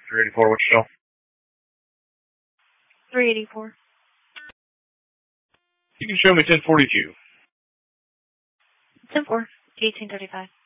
384, Wichita. 384. You can show me 1042. 10-4, 1835.